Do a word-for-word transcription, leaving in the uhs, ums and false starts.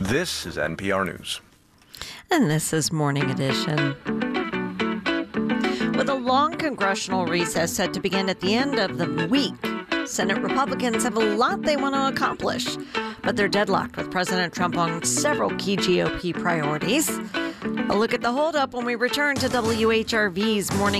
This is N P R News. And this is Morning Edition. With a long congressional recess set to begin at the end of the week, Senate Republicans have a lot they want to accomplish, but they're deadlocked with President Trump on several key G O P priorities. A look at the holdup when we return to W H R V's Morning